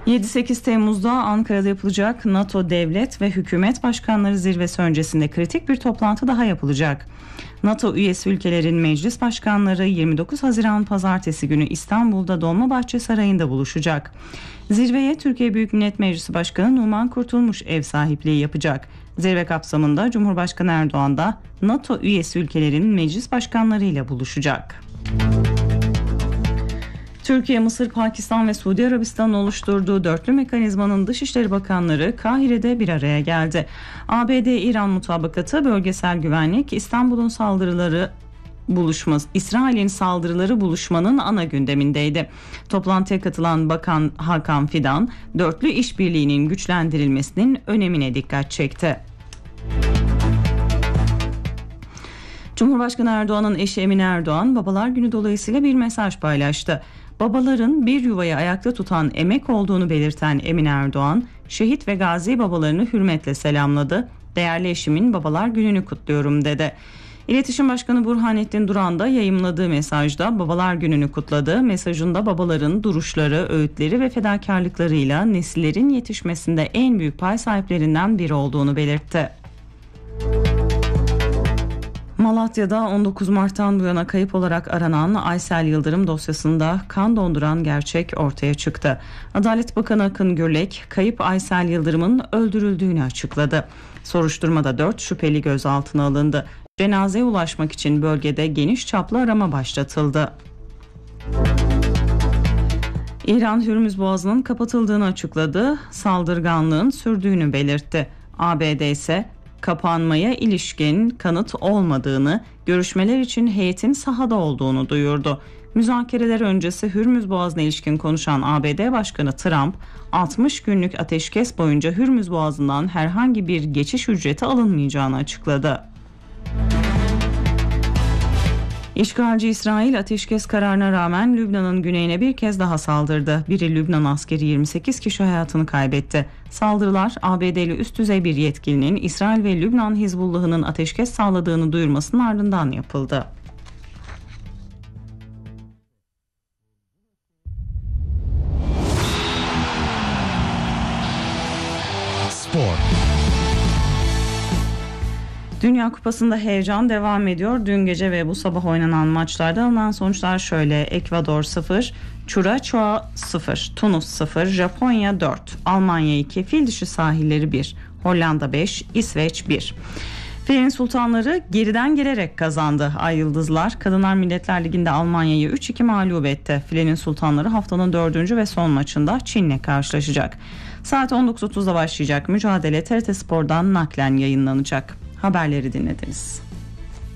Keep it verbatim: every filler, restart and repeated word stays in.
yedi sekiz Temmuz'da Ankara'da yapılacak NATO devlet ve hükümet başkanları zirvesi öncesinde kritik bir toplantı daha yapılacak. NATO üyesi ülkelerin meclis başkanları yirmi dokuz Haziran Pazartesi günü İstanbul'da Dolmabahçe Sarayı'nda buluşacak. Zirveye Türkiye Büyük Millet Meclisi Başkanı Numan Kurtulmuş ev sahipliği yapacak. Zirve kapsamında Cumhurbaşkanı Erdoğan da NATO üyesi ülkelerin meclis başkanlarıyla buluşacak. Türkiye, Mısır, Pakistan ve Suudi Arabistan'ın oluşturduğu dörtlü mekanizmanın Dışişleri Bakanları Kahire'de bir araya geldi. A B D-İran mutabakatı, bölgesel güvenlik, İstanbul'un saldırıları buluşması, İsrail'in saldırıları buluşmanın ana gündemindeydi. Toplantıya katılan Bakan Hakan Fidan, dörtlü işbirliğinin güçlendirilmesinin önemine dikkat çekti. Cumhurbaşkanı Erdoğan'ın eşi Emine Erdoğan, Babalar Günü dolayısıyla bir mesaj paylaştı. Babaların bir yuvayı ayakta tutan emek olduğunu belirten Emine Erdoğan, şehit ve gazi babalarını hürmetle selamladı. Değerli eşimin Babalar Günü'nü kutluyorum dedi. İletişim Başkanı Burhanettin Duran da yayımladığı mesajda Babalar Günü'nü kutladı. Mesajında babaların duruşları, öğütleri ve fedakarlıklarıyla nesillerin yetişmesinde en büyük pay sahiplerinden biri olduğunu belirtti. Malatya'da on dokuz Mart'tan bu yana kayıp olarak aranan Aysel Yıldırım dosyasında kan donduran gerçek ortaya çıktı. Adalet Bakanı Akın Gürlek, kayıp Aysel Yıldırım'ın öldürüldüğünü açıkladı. Soruşturmada dört şüpheli gözaltına alındı. Cenazeye ulaşmak için bölgede geniş çaplı arama başlatıldı. İran, Hürmüz Boğazı'nın kapatıldığını açıkladı. Saldırganlığın sürdüğünü belirtti. A B D ise kapanmaya ilişkin kanıt olmadığını, görüşmeler için heyetin sahada olduğunu duyurdu. Müzakereler öncesi Hürmüz Boğazı'na ilişkin konuşan A B D Başkanı Trump, altmış günlük ateşkes boyunca Hürmüz Boğazı'ndan herhangi bir geçiş ücreti alınmayacağını açıkladı. İşgalci İsrail ateşkes kararına rağmen Lübnan'ın güneyine bir kez daha saldırdı. Biri Lübnan askeri, yirmi sekiz kişi hayatını kaybetti. Saldırılar A B D'li üst düzey bir yetkilinin İsrail ve Lübnan Hizbullah'ının ateşkes sağladığını duyurmasının ardından yapıldı. Spor. Dünya Kupası'nda heyecan devam ediyor. Dün gece ve bu sabah oynanan maçlarda alınan sonuçlar şöyle: Ekvador sıfır, Çuraçoğa sıfır, Tunus sıfır, Japonya dört, Almanya iki, Fildişi sahilleri bir, Hollanda beş, İsveç bir. Filenin Sultanları geriden gelerek kazandı. Ay Yıldızlar Kadınlar Milletler Ligi'nde Almanya'yı üç iki mağlup etti. Filenin Sultanları haftanın dördüncü ve son maçında Çin'le karşılaşacak. Saat on dokuz otuzda başlayacak mücadele T R T Spor'dan naklen yayınlanacak. Haberleri dinlediniz.